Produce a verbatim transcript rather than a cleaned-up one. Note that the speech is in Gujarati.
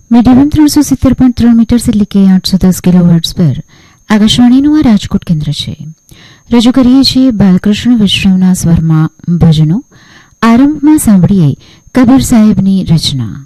મીડિયમ ત્રણસો સિત્તેર પોઈન્ટ ત્રણ મીટર્સ એટલે કે આઠસો દસ કિલો હર્ટ્ઝ પર આકાશવાણીનું આ રાજકોટ કેન્દ્ર છે. રજૂ કરીએ છીએ બાલકૃષ્ણ વિશ્રામના સ્વરમાં ભજનો. આરંભમાં સાંભળીએ કબીર સાહેબની રચના.